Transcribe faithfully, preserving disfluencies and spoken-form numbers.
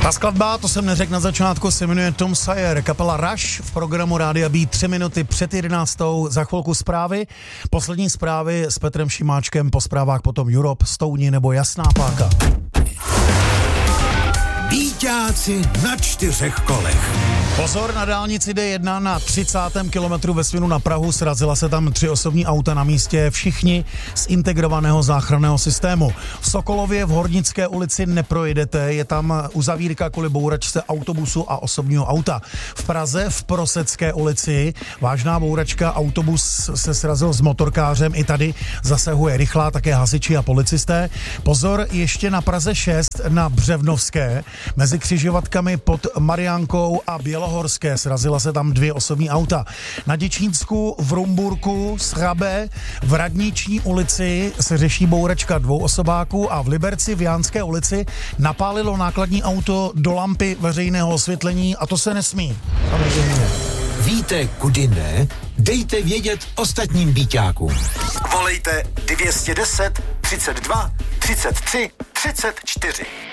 Ta skladba, to jsem neřekl na začátku, se jmenuje Tom Sawyer, kapela Rush v programu Rádia B tři minuty před jedenáctou, za chvilku zprávy, poslední zprávy s Petrem Šimáčkem, po zprávách potom Europe, Stouni nebo Jasná páka. Bíťáci na čtyřech kolech. Pozor, na dálnici D jedna na třicátém kilometru ve směru na Prahu srazila se tam tři osobní auta na místě, všichni z integrovaného záchranného systému. V Sokolově v Hornické ulici neprojedete, je tam uzavírka kvůli bouračce autobusu a osobního auta. V Praze v Prosecké ulici vážná bouračka, autobus se srazil s motorkářem, i tady zasahuje rychlá, také hasiči a policisté. Pozor, ještě na Praze šest na Břevnovské, mezi křižovatkami pod Mariánkou a Bělohorské srazila se tam dvě osobní auta. Na Děčínsku, v Rumburku, Schrabe, v Radniční ulici se řeší bouračka dvou osobáků a v Liberci v Jánské ulici napálilo nákladní auto do lampy veřejného osvětlení a to se nesmí. Víte, kudy ne? Dejte vědět ostatním bíťákům. Volejte dvě stě deset, třicet dva, třicet tři, třicet čtyři.